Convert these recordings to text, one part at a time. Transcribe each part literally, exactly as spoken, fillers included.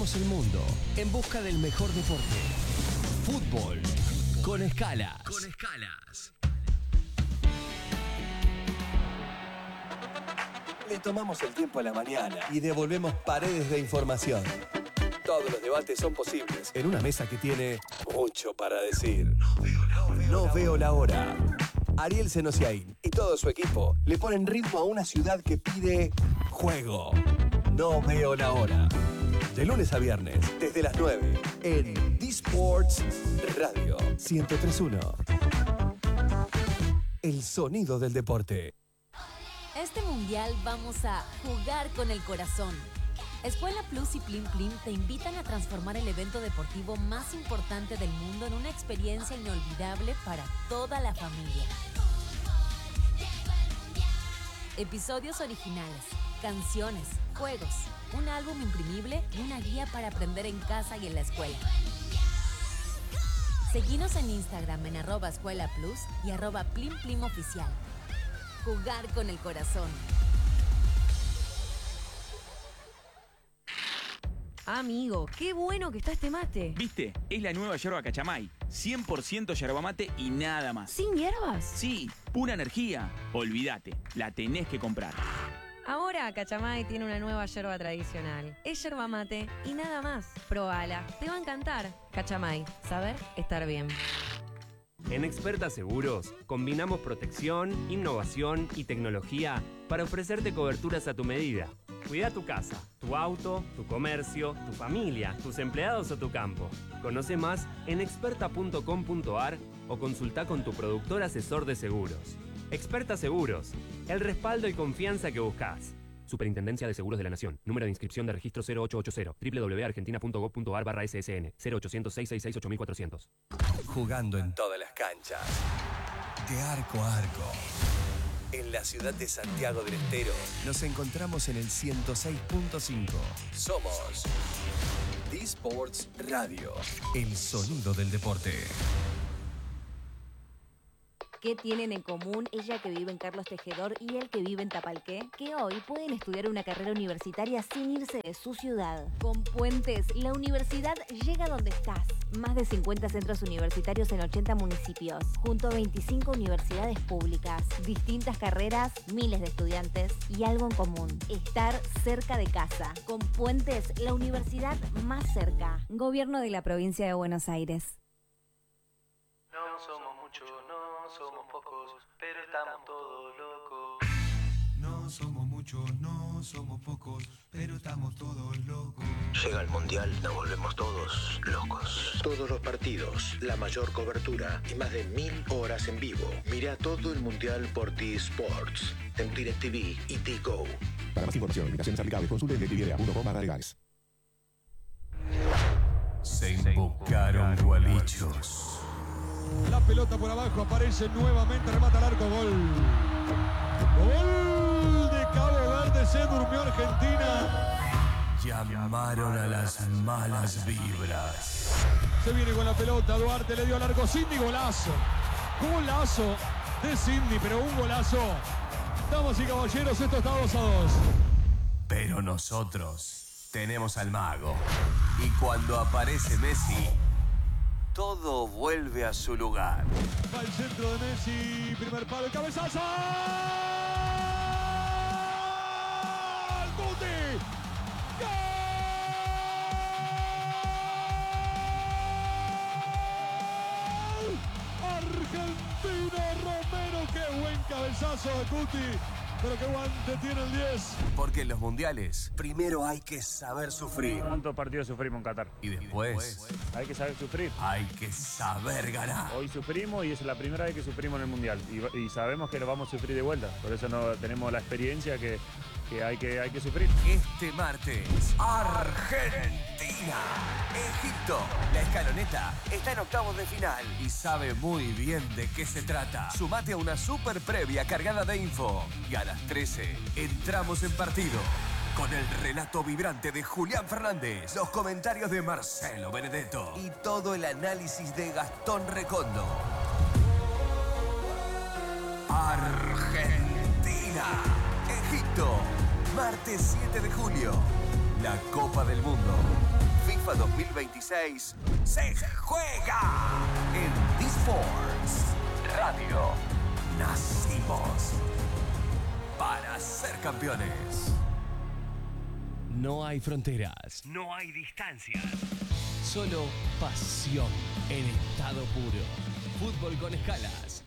Recorremos el mundo en busca del mejor deporte. Fútbol con escalas. Con escalas. Le tomamos el tiempo a la mañana y devolvemos paredes de información. Todos los debates son posibles en una mesa que tiene mucho para decir. No veo la hora. No veo la hora. Ariel Senosiaín y todo su equipo le ponen ritmo a una ciudad que pide juego. No veo la hora. De lunes a viernes, desde las nueve, en D-Sports Radio ciento tres punto uno. El sonido del deporte. Este mundial vamos a jugar con el corazón. Escuela Plus y Plim Plim te invitan a transformar el evento deportivo más importante del mundo en una experiencia inolvidable para toda la familia. Episodios originales, canciones, juegos, un álbum imprimible y una guía para aprender en casa y en la escuela. Seguinos en Instagram en arroba Escuela Plus y arroba Plim Plim Oficial. Jugar con el corazón. Amigo, qué bueno que está este mate. ¿Viste? Es la nueva yerba Cachamay. cien por ciento yerba mate y nada más. ¿Sin hierbas? Sí, pura energía. Olvídate, la tenés que comprar. Ahora Cachamay tiene una nueva yerba tradicional. Es yerba mate y nada más. Probala, te va a encantar. Cachamay, saber estar bien. En Experta Seguros, combinamos protección, innovación y tecnología para ofrecerte coberturas a tu medida. Cuida tu casa, tu auto, tu comercio, tu familia, tus empleados o tu campo. Conoce más en experta punto com punto a r o consulta con tu productor asesor de seguros. Experta Seguros, el respaldo y confianza que buscas. Superintendencia de Seguros de la Nación. Número de inscripción de registro cero ocho ocho cero. doble u doble u doble u punto argentina punto gov punto a r barra S S N. cero ochocientos seis sesenta y seis ocho mil cuatrocientos. Jugando en todas las canchas. De arco a arco. En la ciudad de Santiago del Estero nos encontramos en el ciento seis punto cinco. Somos D-Sports Radio. El sonido del deporte. ¿Qué tienen en común ella que vive en Carlos Tejedor y él que vive en Tapalqué? Que hoy pueden estudiar una carrera universitaria sin irse de su ciudad. Con Puentes, la universidad llega donde estás. Más de cincuenta centros universitarios en ochenta municipios, junto a veinticinco universidades públicas, distintas carreras, miles de estudiantes y algo en común: estar cerca de casa. Con Puentes, la universidad más cerca. Gobierno de la Provincia de Buenos Aires. No somos muchos, no somos pocos, pero estamos todos locos. No somos muchos, no somos pocos, pero estamos todos locos. Llega el Mundial, nos volvemos todos locos. Todos los partidos, la mayor cobertura y más de mil horas en vivo. Mira todo el Mundial por T-Sports, en DirecTV y T-Go. Para más información, limitaciones aplicables, consulte en directv punto com barra legales. Se invocaron gualichos. La pelota por abajo, aparece nuevamente, remata al arco, gol. Gol de Cabo Verde, se durmió Argentina. Llamaron a las malas vibras. Se viene con la pelota, Duarte le dio al arco, Cindy, golazo. Golazo de Cindy, pero un golazo. Damas y caballeros, esto está dos a dos. Pero nosotros tenemos al mago. Y cuando aparece Messi, todo vuelve a su lugar. Va el centro de Messi, primer palo, el cabezazo. ¡Guti! ¡Gol! Argentino Romero, qué buen cabezazo de Guti. Pero qué guante tiene el diez. Porque en los mundiales, primero hay que saber sufrir. ¿Cuántos partidos sufrimos en Qatar? Y después, hay que saber sufrir. Hay que saber ganar. Hoy sufrimos y es la primera vez que sufrimos en el mundial. Y, y sabemos que lo vamos a sufrir de vuelta. Por eso no tenemos la experiencia que, que, hay que hay que sufrir. Este martes, Argentina, Egipto. La escaloneta está en octavos de final y sabe muy bien de qué se trata. Sumate a una super previa cargada de info. Y a las trece entramos en partido con el relato vibrante de Julián Fernández, los comentarios de Marcelo Benedetto y todo el análisis de Gastón Recondo. Argentina, Egipto, martes siete de julio. La Copa del Mundo FIFA dos mil veintiséis se juega en D-Sports Radio. Nacimos para ser campeones. No hay fronteras. No hay distancias. Solo pasión en estado puro. Fútbol con escalas.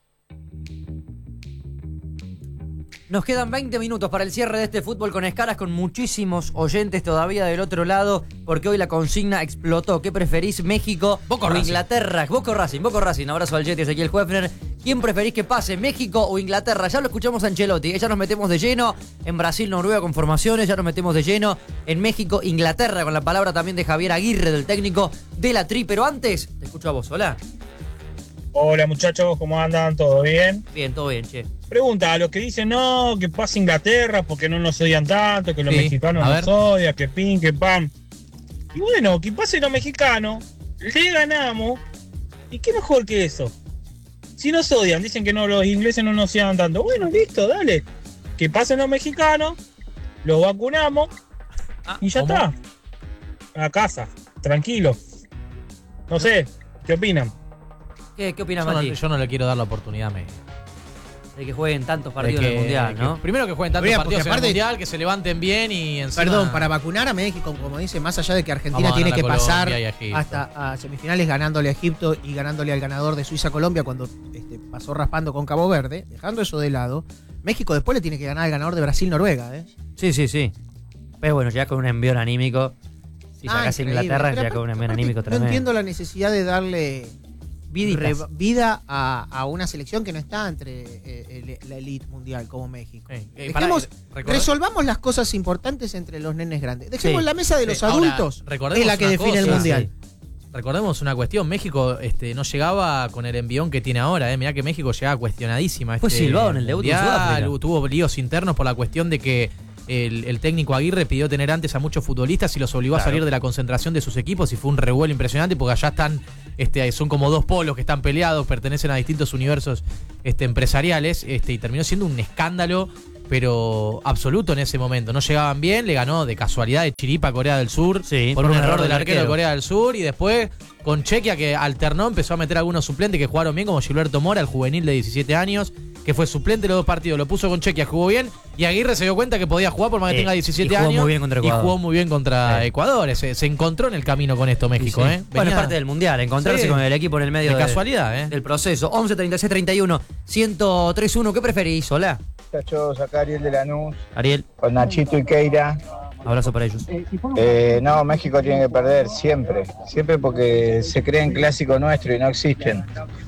Nos quedan veinte minutos para el cierre de este Fútbol con Escalas, con muchísimos oyentes todavía del otro lado, porque hoy la consigna explotó. ¿Qué preferís, México Boca o Racing. Inglaterra? Boca o Racing, Boca o Racing. Abrazo al Yeti, Ezequiel Huefner. ¿Quién preferís que pase, México o Inglaterra? Ya lo escuchamos a Ancelotti, ya nos metemos de lleno en Brasil, Noruega con formaciones, ya nos metemos de lleno en México, Inglaterra, con la palabra también de Javier Aguirre, del técnico de la Tri. Pero antes, te escucho a vos, hola. Hola muchachos, ¿cómo andan? ¿Todo bien? Bien, todo bien, che. Pregunta, a los que dicen no, que pase Inglaterra porque no nos odian tanto, que los Sí, mexicanos a nos ver. odian, que pin, que pan. Y bueno, que pase los mexicanos, le ganamos. ¿Y qué mejor que eso? Si nos odian, dicen que no, los ingleses no nos odian tanto. Bueno, listo, dale. Que pasen los mexicanos, los vacunamos y ya ¿cómo? está. A casa, tranquilo. No sé, ¿qué opinan? ¿Qué, qué opinas, Yo no, Mati? yo no le quiero dar la oportunidad a México. De que jueguen tantos De partidos que- en el Mundial, que- ¿no? primero que jueguen tantos Bien, partidos porque en el aparte- Mundial, que se levanten bien y encima... Perdón, para vacunar a México, como dice, más allá de que Argentina Vamos a tiene ganar que a pasar Colombia y a Egipto. hasta a semifinales ganándole a Egipto y ganándole al ganador de Suiza-Colombia cuando este, pasó raspando con Cabo Verde, dejando eso de lado, México después le tiene que ganar al ganador de Brasil-Noruega, ¿eh? Sí, sí, sí. Pero bueno, ya con un envión anímico. Si Ah, sacás a increíble. Inglaterra, Pero ya con un envión aparte, anímico No tremendo. entiendo la necesidad de darle Viditas. re- vida a, a una selección que no está entre eh, el- la elite mundial como México. Eh, eh, Dejemos- pará, recordá- resolvamos las cosas importantes entre los nenes grandes. Dejemos Sí. la mesa de los Sí, ahora, adultos, recordemos es la que una define el cosa, mundial. sí. Recordemos una cuestión, México este, no llegaba con el envión que tiene ahora, eh. Mirá que México llegaba cuestionadísima. Fue este silbado en el debut con mundial, Sudáfrica. tuvo líos internos por la cuestión de que el, el técnico Aguirre pidió tener antes a muchos futbolistas y los obligó Claro. a salir de la concentración de sus equipos y fue un revuelo impresionante porque allá están, este, son como dos polos que están peleados, pertenecen a distintos universos este, empresariales este, y terminó siendo un escándalo pero absoluto en ese momento. No llegaban bien, le ganó de casualidad de chiripa a Corea del Sur Sí, por un error del arquero de Corea del Sur y después con Chequia que alternó, empezó a meter algunos suplentes que jugaron bien como Gilberto Mora, el juvenil de diecisiete años, que fue suplente los dos partidos, lo puso con Chequia, jugó bien y Aguirre se dio cuenta que podía jugar por más que Sí, tenga diecisiete y jugó años muy bien contra y Ecuador. jugó muy bien contra Sí. Ecuador. Se, se encontró en el camino con esto México. Sí, sí. ¿eh? Bueno, Venía- es parte del Mundial, encontrarse Sí. con el equipo en el medio De de- casualidad, ¿eh? del proceso. once, treinta y seis, treinta y uno, ciento tres uno. ¿Qué preferís? Hola, Muchachos, acá Ariel de Lanús, Ariel. con Nachito y Keira. Abrazo para ellos. Eh, no, México tiene que perder siempre, siempre porque se creen clásicos nuestros y no existen.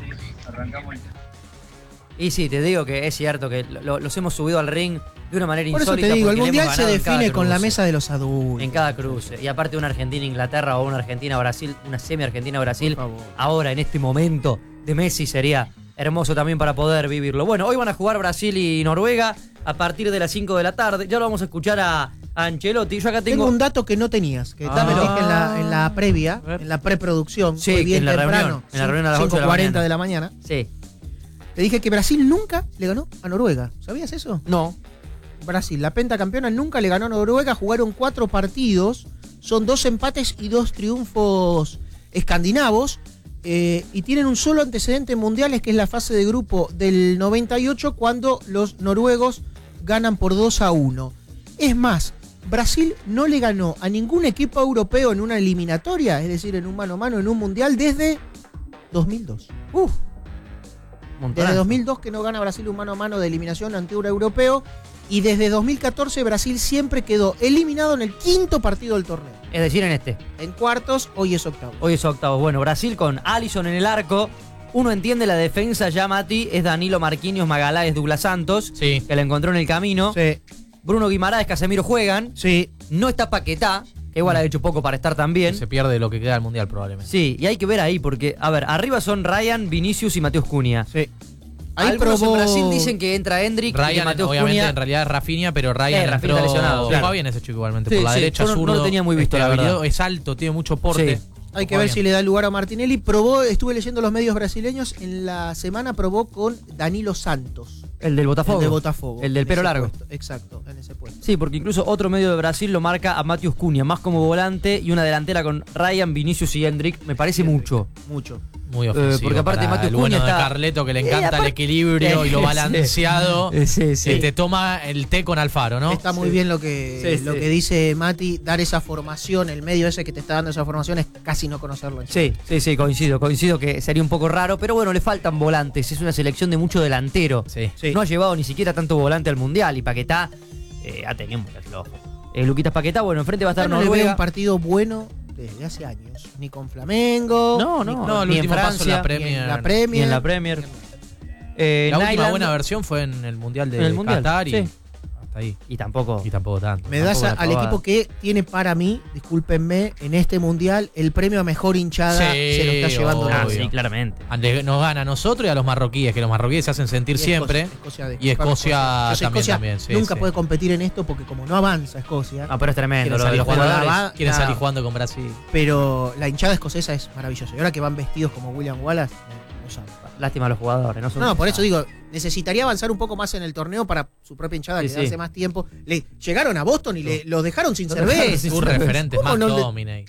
Y sí, te digo que es cierto que lo- los hemos subido al ring de una manera Por eso insólita. te digo, el porque le hemos mundial se ganado en cada define con la cruce. mesa de los adultos. En cada cruce. Y aparte una Argentina-Inglaterra o una Argentina-Brasil, una semi-Argentina-Brasil, ahora en este momento de Messi sería hermoso también para poder vivirlo. Bueno, hoy van a jugar Brasil y Noruega a partir de las cinco de la tarde. Ya lo vamos a escuchar a, a Ancelotti. Yo acá Tengo tengo... un dato que no tenías, que Ah. me lo dije en la, en la previa, en la preproducción, Sí, fue bien en la temprano, reunión, en la reunión a las ocho de la cinco cuarenta mañana. de la mañana. Sí. Te dije que Brasil nunca le ganó a Noruega. ¿Sabías eso? No. Brasil, la pentacampeona, nunca le ganó a Noruega. Jugaron cuatro partidos. Son dos empates y dos triunfos escandinavos. Eh, y tienen un solo antecedente en mundiales, que es la fase de grupo del noventa y ocho, cuando los noruegos ganan por dos a uno. Es más, Brasil no le ganó a ningún equipo europeo en una eliminatoria, es decir, en un mano a mano, en un mundial, desde dos mil dos. Uf. Desde dos mil dos que no gana Brasil un mano a mano de eliminación ante un europeo. Y desde dos mil catorce Brasil siempre quedó eliminado en el quinto partido del torneo. Es decir, en este. En cuartos, hoy es octavo. Hoy es octavo. Bueno, Brasil con Alisson en el arco. Uno entiende la defensa ya, Mati. Es Danilo, Marquinhos, Magaláes, Douglas Santos. Sí. Que la encontró en el camino. Sí. Bruno Guimaraes, Casemiro juegan. Sí. No está Paquetá, que igual ha hecho poco para estar también. Se pierde lo que queda del Mundial probablemente. Sí, y hay que ver ahí porque, a ver, arriba son Ryan, Vinicius y Mateus Cunha. Sí. Ahí Algunos probó... en en Brasil Brasil dicen que entra Hendrik y que Ryan, Mateus obviamente, Cunha... en realidad es Rafinha, pero Ryan Eh, Rafinha entró... está lesionado, claro. Juega bien ese chico igualmente, Sí, por la sí, derecha, yo no- no zurdo. lo tenía muy visto, este, la verdad. habilidoso, es alto, tiene mucho porte. Sí. Hay que Juega ver bien. si le da lugar a Martinelli. Probó, estuve leyendo los medios brasileños, en la semana probó con Danilo Santos. El del Botafogo. El de Botafogo. El del en pelo ese largo. puesto. Exacto, en ese puesto. Sí, porque incluso otro medio de Brasil lo marca a Matheus Cunha, más como volante y una delantera con Ryan, Vinicius y Hendrick. Me parece mucho. Mucho. Muy ofensivo. Eh, porque aparte para Matheus el bueno Cunha de está- Carleto, que le Eh, encanta aparte- el equilibrio y lo Sí, balanceado. sí, sí, sí. Eh, te toma el té con Alfaro, ¿no? Está muy Sí. bien lo que, Sí, lo sí. que dice Mati, dar esa formación, el medio ese que te está dando esa formación es casi no conocerlo. Sí, sí, sí, coincido. Coincido que sería un poco raro, pero bueno, le faltan volantes. Es una selección de mucho delantero. Sí. Sí. No ha llevado ni siquiera tanto volante al Mundial y Paquetá eh, ha tenido un mundial flojo. Eh, Luquitas Paquetá, bueno, enfrente va a estar no le veo Noruega. un partido bueno desde hace años. Ni con Flamengo. No, ni no, con- No, el ni en último paso en Francia, la Premier. ni en la Ni Premier. en la Premier. Eh, La última Nyland- buena versión fue en el Mundial de En el Mundial, Qatar y sí. hasta ahí. Y tampoco. Y tampoco tanto. Me das Tampoco a- la al pavada. equipo que tiene para mí, discúlpenme, en este mundial el premio a mejor hinchada Sí, se lo está llevando obvio. Ah, Noruega. sí, claramente. Ande- Nos gana a nosotros y a los marroquíes, que los marroquíes se hacen sentir Y siempre. Escocia, Escocia, Y Escocia Yo sé, también, Escocia también, sí, nunca sí. puede competir en esto porque como no avanza Escocia, Ah, pero es tremendo. Quieren Lo de salir, los jugando, jugadores. va- quieren nada. salir jugando con Brasil. pero la hinchada escocesa es maravillosa. Y ahora que van vestidos como William Wallace, no, no saben. Lástima a los jugadores. No, son- No, por eso digo, necesitaría avanzar un poco más en el torneo para su propia hinchada Sí, que sí. hace más tiempo. Le llegaron a Boston y le, los dejaron sin Los dejaron cerveza. sin Sus referentes ¿Cómo más no le- Dominey.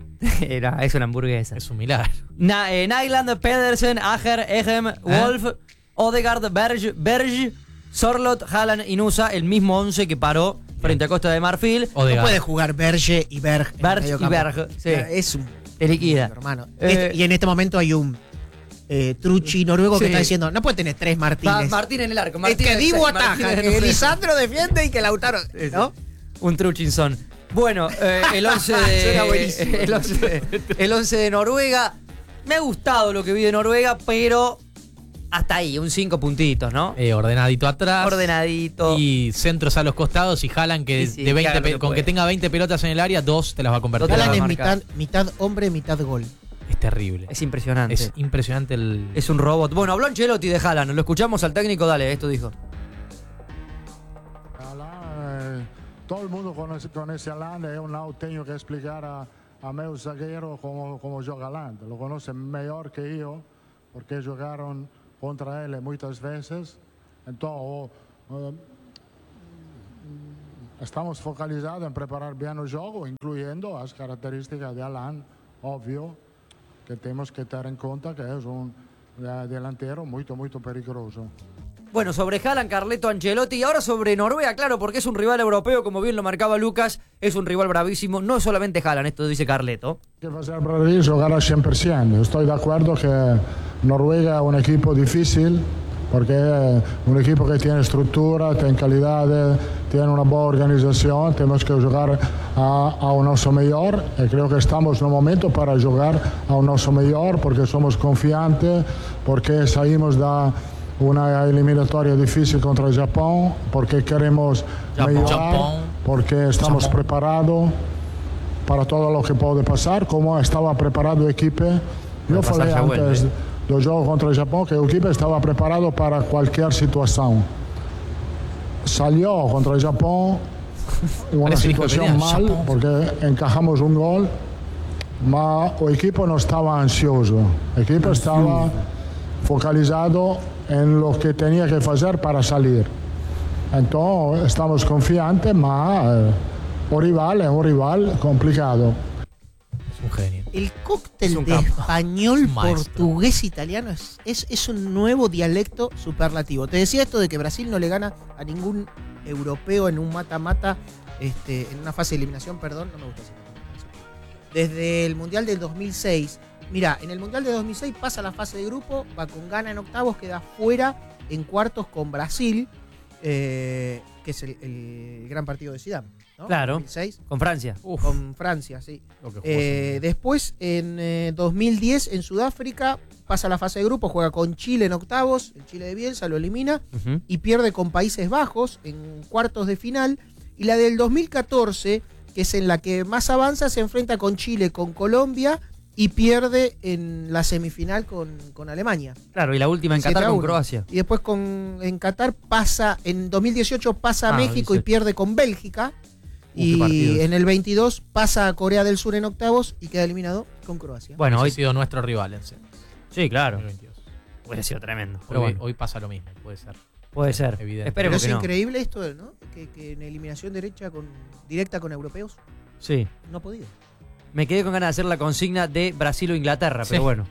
Era, es una hamburguesa. Es un milagro. Na, eh, Nyland, Pedersen, Ager, Egem, Wolf, Odegaard, Berge, Berge, Sorlot, Haaland y Nusa, el mismo once que paró frente a Costa de Marfil. No Odegaard. puede jugar Berge y Berg. en el Berge medio y campo. Berge, sí. Es un Te liquida. hermano. Eh, Este- y en este momento hay un eh, truchi noruego que Sí. está diciendo, no puede tener tres Ma- Martínez. Martín en el arco. Es Martín que en el Dibu seis, ataja, Martín en el que nueve. Lisandro defiende y que Lautaro. Sí, sí. ¿No? Un Truchinson. Bueno, eh, el once de, Suena buenísimo. el once, el once de Noruega. Me ha gustado lo que vi de Noruega, pero hasta ahí, un cinco puntitos, ¿no? Eh, ordenadito atrás. Ordenadito. Y centros a los costados y jalan que Sí, sí, de veinte que haga lo pe- que con pueda. que tenga veinte pelotas en el área, dos te las va a convertir. Dos te las Haaland va a es marcar. mitad, mitad hombre, mitad gol. Es terrible. Es impresionante. Es impresionante el. Es un robot. Bueno, habló Ancelotti de Haaland. Lo escuchamos al técnico. Dale, esto dijo. Alain, eh, todo el mundo conoce, conoce a Alain, eu não tenho que explicar a, a meu zagueiro como, como joga Alain. Lo conocen mejor que yo, porque jogaron contra él muchas veces. Entonces, eh, estamos focalizados en preparar bien el juego, incluyendo las características de Alain, obvio, que tenemos que tener en cuenta que es un eh, delantero muy, muy peligroso. Bueno, sobre Haaland, Carleto, Ancelotti. Y ahora sobre Noruega, claro, porque es un rival europeo, como bien lo marcaba Lucas. Es un rival bravísimo. No es solamente Haaland, esto dice Carleto. Che va a Brasil jugar al cien por ciento. Estoy de acuerdo que Noruega es un equipo difícil porque es un equipo que tiene estructura, tiene calidad, tiene una buena organización. Tenemos que jugar a, a un oso mejor y creo que estamos en un momento para jugar a un oso mejor porque somos confiantes, porque salimos de una eliminatoria difícil contra el Japón, porque queremos Japón. mejorar, Japón. porque estamos Japón. preparados para todo lo que puede pasar, como estaba preparado el equipo. Yo pasar falei ya vuelve. antes del juego contra el Japón que el equipo estaba preparado para cualquier situación. Salió contra el Japón en una Parece el hijo de situación Peña, mal Japón. porque encajamos un gol, pero el equipo no estaba ansioso. El equipo estaba focalizado en lo que tenía que hacer para salir. Entonces estamos confiantes, pero eh, el rival es un rival complicado. Es un genio. El Es cóctel un de capo. español, Es un maestro. portugués, italiano es, es, es un nuevo dialecto superlativo. Te decía esto de que Brasil no le gana a ningún europeo en un mata-mata, este, en una fase de eliminación, perdón, no me gusta decir mata-mata. Desde el Mundial del dos mil seis, mira, en el Mundial del dos mil seis pasa la fase de grupo, va con gana en octavos, queda fuera en cuartos con Brasil, eh, que es el, el gran partido de Zidane, ¿no? Claro. dos mil seis. Con Francia. Con Francia, sí. Lo que jugó Eh, después, en eh, dos mil diez, en Sudáfrica, pasa la fase de grupo, juega con Chile en octavos, el Chile de Bielsa lo elimina, Ujú. y pierde con Países Bajos en cuartos de final. Y la del dos mil catorce, que es en la que más avanza, se enfrenta con Chile, con Colombia, y pierde en la semifinal con, con Alemania. Claro, y la última en siete Qatar a con uno. Croacia. Y después con, en Qatar pasa, en dos mil dieciocho pasa a Ah, México y dieciocho. pierde con Bélgica. Uh, qué Y partidos. en el veintidós pasa a Corea del Sur en octavos y queda eliminado con Croacia. Bueno, Ese hoy. ha sido nuestro rival en serio. Sí, claro. dos mil veintidós. Hubiera sido tremendo. Pero Pero hoy, bueno. hoy pasa lo mismo, puede ser. Puede ser. Evidente. Pero Esperemos es que no. increíble esto, ¿no? Que, que en eliminación derecha con, directa con europeos Sí. no ha podido. Me quedé con ganas de hacer la consigna de Brasil o Inglaterra, Sí. pero bueno.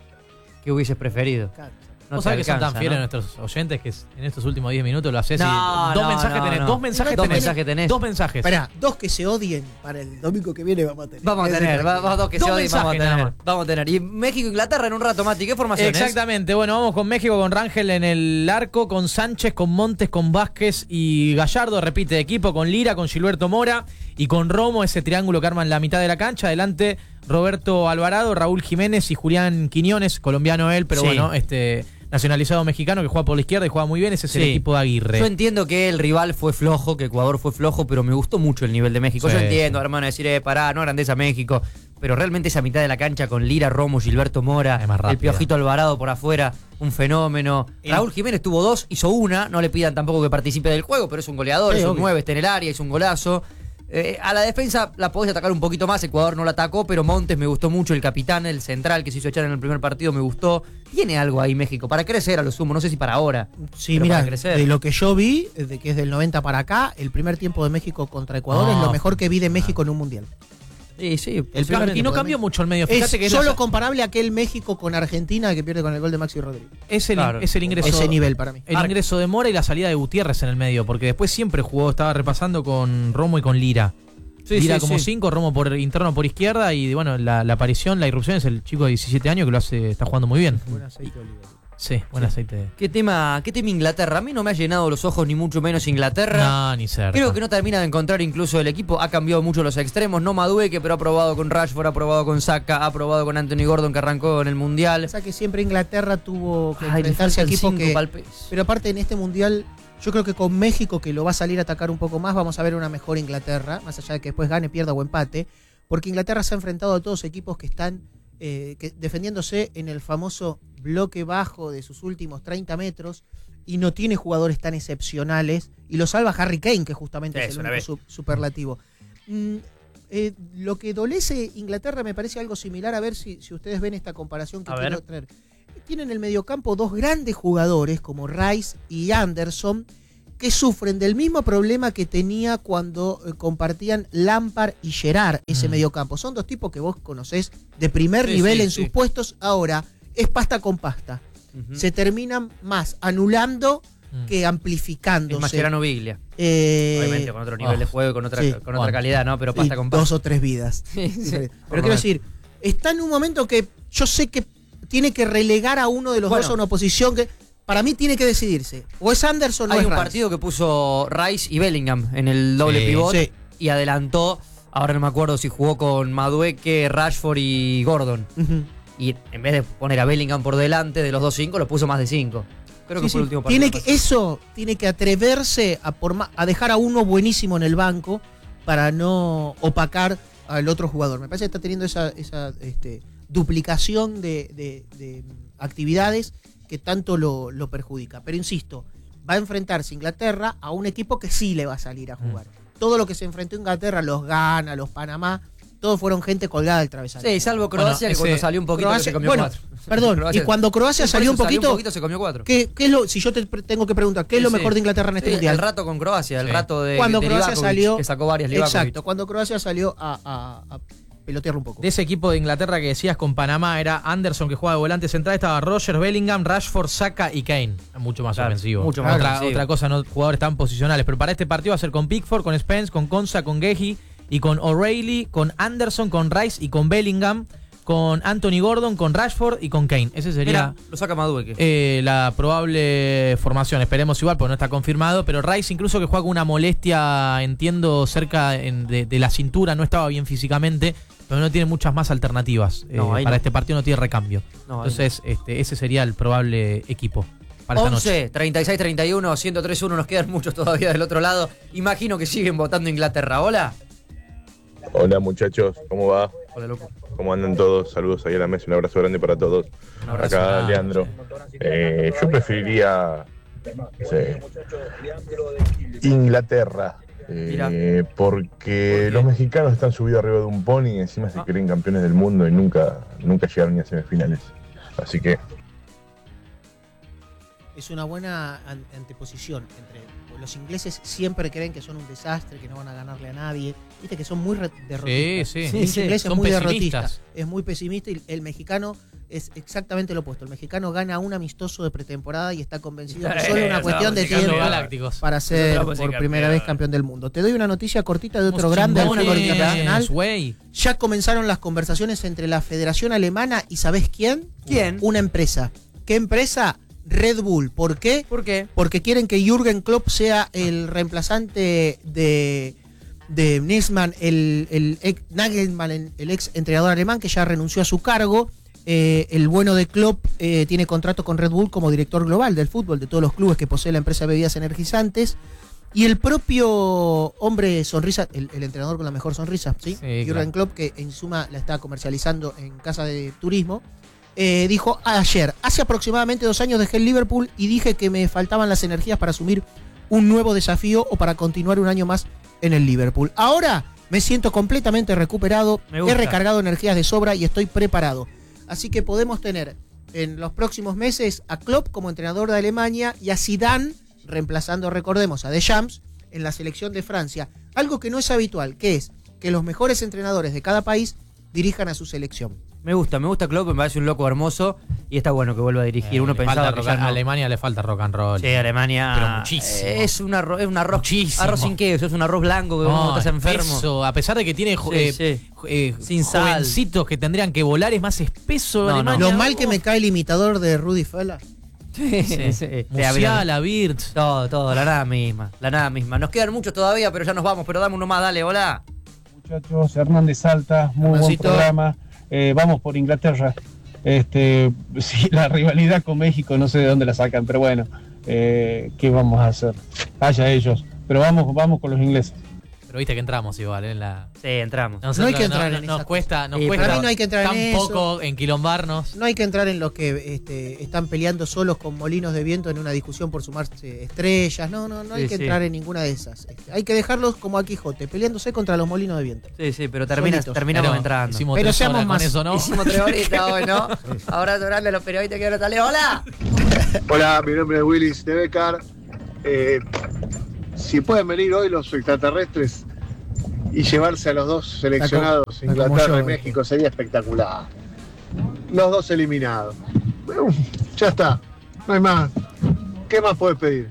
¿Qué hubieses preferido? Claro. No Vos te sabés que son alcanza, tan fieles ¿no? nuestros oyentes que en estos últimos diez minutos lo haces No, y dos no, mensajes no, tenés. no. Dos mensajes Dos tenés. mensajes tenés. Dos mensajes. Esperá, dos que se odien para el domingo que viene vamos a tener. Vamos a Quédate tener, tranquilo. va- vamos dos que Dos se odien, vamos a mensajes nada tener. más. Vamos a tener. Y México-Inglaterra en un rato, Mati. ¿Qué formación es? Exactamente, bueno, vamos con México, con Rangel en el arco, con Sánchez, con Montes, con Vázquez y Gallardo, repite de equipo, con Lira, con Gilberto Mora y con Romo, ese triángulo que arman la mitad de la cancha. Adelante Roberto Alvarado, Raúl Jiménez y Julián Quiñones, colombiano él, pero Sí. bueno, este nacionalizado mexicano que juega por la izquierda y juega muy bien, ese es el Sí. equipo de Aguirre. Yo entiendo que el rival fue flojo, que Ecuador fue flojo, pero me gustó mucho el nivel de México. Sí, Yo entiendo, hermano, decir, eh, pará, no grandeza México. Pero realmente esa mitad de la cancha con Lira, Romo, Gilberto Mora, Es más el rápida. Piojito Alvarado por afuera, un fenómeno. El- Raúl Jiménez tuvo dos, hizo una, no le pidan tampoco que participe del juego, pero es un goleador, Sí, es un obvio. nueve, está en el área, es un golazo. Eh, a la defensa la podés atacar un poquito más, Ecuador no la atacó, pero Montes me gustó mucho, el capitán, el central que se hizo echar en el primer partido me gustó. Tiene algo ahí México, para crecer a lo sumo, no sé si para ahora. Sí, pero mira, para crecer. de lo que yo vi, de que es del noventa para acá, el primer tiempo de México contra Ecuador Ah. es lo mejor que vi de México en un mundial. Sí, sí. El primer y no tiempo de cambió México. mucho el medio. Es Fíjate que es la- solo comparable a aquel México con Argentina que pierde con el gol de Maxi Rodríguez. es el, Claro. es el ingreso. Ese nivel para mí. El ingreso de Mora y la salida de Gutiérrez en el medio, porque después siempre jugó, estaba repasando con Romo y con Lira. Sí, Lira sí, como sí. cinco, Romo por interno por izquierda y bueno, la, la aparición, la irrupción es el chico de diecisiete años que lo hace, está jugando muy bien. Buen aceite de oliva. Sí, buen aceite. ¿Qué tema, ¿Qué tema Inglaterra? A mí no me ha llenado los ojos ni mucho menos Inglaterra. No, ni cerca. Creo que no termina de encontrar incluso el equipo. Ha cambiado mucho los extremos. No Madueke, pero ha probado con Rashford, ha probado con Saka, ha probado con Anthony Gordon que arrancó en el Mundial. O sea que siempre Inglaterra tuvo que Ay, le enfrentarse a faltan equipos cinco que... pa'l pez. Pero aparte en este mundial, yo creo que con México, que lo va a salir a atacar un poco más, vamos a ver una mejor Inglaterra, más allá de que después gane, pierda o empate, porque Inglaterra se ha enfrentado a todos equipos que están eh, que, defendiéndose en el famoso bloque bajo de sus últimos treinta metros y no tiene jugadores tan excepcionales y lo salva Harry Kane, que justamente Sí, es es el una único su- superlativo. Mm, eh, lo que dolece Inglaterra me parece algo similar, a ver si, si ustedes ven esta comparación que A quiero ver. traer. Tienen en el mediocampo dos grandes jugadores como Rice y Anderson que sufren del mismo problema que tenía cuando eh, compartían Lampard y Gerrard ese Mm. mediocampo. Son dos tipos que vos conocés de primer Sí, nivel sí, en sí. sus puestos. Ahora, es pasta con pasta. Ujú. Se terminan más anulando Mm. que amplificándose. Es Mascherano Biglia. Eh, Obviamente con otro nivel oh, de juego, con otra, sí. con otra Bueno. calidad, ¿no? Pero pasta y con pasta. dos o tres vidas. Sí, sí. Pero Por lo quiero menos. decir, está en un momento que yo sé que tiene que relegar a uno de los Bueno. dos a una posición que para mí tiene que decidirse. O es Anderson o Hay es un Rice. partido que puso Rice y Bellingham en el doble Sí, pivot sí. y adelantó. Ahora no me acuerdo si jugó con Madueke, Rashford y Gordon. Ujú. Y en vez de poner a Bellingham por delante de los dos cinco, lo puso más de cinco. Creo que Sí, fue el sí. último partido. Tiene que, eso tiene que atreverse a, por ma- a dejar a uno buenísimo en el banco para no opacar al otro jugador. Me parece que está teniendo esa, esa este, duplicación de, de- de actividades que tanto lo, lo perjudica. Pero insisto, va a enfrentarse Inglaterra a un equipo que sí le va a salir a jugar. Todo lo que se enfrentó Inglaterra, los Ghana, los Panamá, todos fueron gente colgada del travesaño. Sí, salvo Croacia, Bueno, que cuando ese- salió un poquito Croacia- se comió bueno, cuatro. Perdón, Croacia- y cuando Croacia Sí, por salió eso un poquito, un poquito, se comió cuatro. ¿qué, qué es lo, si yo te pre- tengo que preguntar, ¿qué es lo Sí, mejor sí. de Inglaterra en este Sí, mundial? El rato con Croacia, el Sí. rato de, Cuando de Croacia Livakovic, salió, que sacó varias Livakovic. exacto, cuando Croacia salió a, a, a pelotear un poco. De ese equipo de Inglaterra que decías con Panamá era Anderson que juega de volante central, estaba Rogers, Bellingham, Rashford, Saka y Kane. Mucho más Claro, ofensivo. mucho más otra, ofensivo. otra cosa, no jugadores tan posicionales. Pero para este partido va a ser con Pickford, con Spence, con Konsa, con Gehi y con O'Reilly, con Anderson, con Rice y con Bellingham, con Anthony Gordon, con Rashford y con Kane. Ese sería Mira, lo saca Madueke. eh, la probable formación. Esperemos igual, porque no está confirmado. Pero Rice, incluso que juega con una molestia, entiendo, cerca en- de, de la cintura, no estaba bien físicamente, pero no tiene muchas más alternativas. No, Eh, ahí para no. este partido no tiene recambio. No, ahí Entonces, este, ese sería el probable equipo para esta noche. once, treinta y seis, treinta y uno, ciento tres uno, nos quedan muchos todavía del otro lado. Imagino que siguen votando Inglaterra. Hola. Hola muchachos, ¿cómo va? Hola, loco. ¿Cómo andan todos? Saludos ahí a la mesa, un abrazo grande para todos. Un abrazo Acá grande. Leandro. Eh, yo preferiría no sé, Inglaterra. eh, porque los mexicanos están subidos arriba de un pony y encima se creen campeones del mundo y nunca, nunca llegaron ni a semifinales. Así que es una buena an- anteposición entre los ingleses siempre creen que son un desastre, que no van a ganarle a nadie, viste que son muy re- derrotistas. Sí, sí. El Sí, sí. inglés es Son muy pesimistas. derrotista, es muy pesimista y el mexicano es exactamente lo opuesto. El mexicano gana un amistoso de pretemporada y está convencido que solo es una Eh, cuestión no, de Mexicanos tiempo galácticos. para ser Nosotros por vamos a ser primera campeones. vez campeón del mundo. Te doy una noticia cortita de otro Somos grande del chingones, fútbol internacional. güey. Ya comenzaron las conversaciones entre la Federación Alemana y ¿sabés quién? ¿Quién? Una empresa. ¿Qué empresa? Red Bull. ¿Por qué? ¿Por qué? Porque quieren que Jürgen Klopp sea el reemplazante de, de Nagelsmann, el, el ex, Nagelsmann, el, el ex entrenador alemán que ya renunció a su cargo. Eh, el bueno de Klopp eh, tiene contrato con Red Bull como director global del fútbol de todos los clubes que posee la empresa de bebidas energizantes. Y el propio hombre sonrisa, el, el entrenador con la mejor sonrisa, ¿sí? Sí, Jürgen claro. Klopp, que en suma la está comercializando en casa de turismo, eh, dijo ayer, hace aproximadamente dos años dejé el Liverpool y dije que me faltaban las energías para asumir un nuevo desafío o para continuar un año más en el Liverpool. Ahora me siento completamente recuperado, Me he gusta. recargado energías de sobra y estoy preparado. Así que podemos tener en los próximos meses a Klopp como entrenador de Alemania y a Zidane reemplazando, recordemos, a Deschamps en la selección de Francia. Algo que no es habitual, que es que los mejores entrenadores de cada país dirijan a su selección. Me gusta, me gusta Klopp, me parece un loco hermoso y está bueno que vuelva a dirigir. Uno Le pensaba falta que rock ya and- no. A Alemania le falta rock and roll. Sí, Alemania. Pero muchísimo. Es un arroz, es un arroz, Muchísimo. arroz sin queso, es un arroz blanco que No, vos estás enfermo. espeso, a pesar de que tiene jo- Sí, eh, sí. jo- eh, Sin sal. jovencitos que tendrían que volar, es más espeso. No, Alemania. Lo mal que me cae el imitador de Rudy Feller. Sí, sí, sí. Musiala, Wirtz. Todo, todo, la nada misma, la nada misma. Nos quedan muchos todavía, pero ya nos vamos, pero dame uno más, dale, hola. Muchachos, Hernández Salta, muy buen Hernancito. programa. Eh, vamos por Inglaterra. Este, sí, la rivalidad con México no sé de dónde la sacan, pero bueno, eh, ¿qué vamos a hacer? Haya ellos. Pero vamos, vamos con los ingleses. Pero viste que entramos igual ¿eh? en la. Sí, entramos. Nos, No hay que no- entrar no- en nos esas cuesta, nos Sí, cuesta para mí no hay que entrar tan en eso. poco enquilombarnos. No hay que entrar en los que este, están peleando solos con molinos de viento en una discusión por sumarse estrellas. No, no, no hay Sí, que sí. entrar en ninguna de esas. Este, hay que dejarlos como a Quijote, peleándose contra los molinos de viento. Sí, sí, pero termina, Solitos. terminamos Pero entrando. hicimos Pero tres seamos horas con más. eso, ¿no? Hicimos tres horitas hoy, ¿no? Abrazo grande a los periodistas que ahora sale. ¡Hola! Hola, mi nombre es Willis de Becar. Eh, si pueden venir hoy los extraterrestres y llevarse a los dos seleccionados, Está como Inglaterra yo, y México, sería espectacular. Los dos eliminados. Uf, ya está, no hay más. ¿Qué más puedes pedir?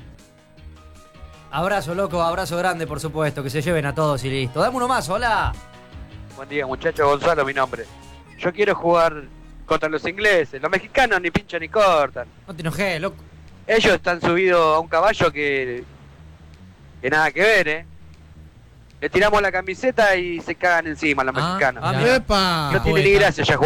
Abrazo, loco, abrazo grande, por supuesto, que se lleven a todos y listo. Dame uno más, hola. Buen día, muchachos. Gonzalo, mi nombre. Yo quiero jugar contra los ingleses. Los mexicanos ni pinchan ni cortan. No te enojes, loco. Ellos están subidos a un caballo que, que nada que ver, ¿eh? Le tiramos la camiseta y se cagan encima los Ah, mexicanos. ah, mirá. ¡Epa! No tiene ni gracia ya jugar.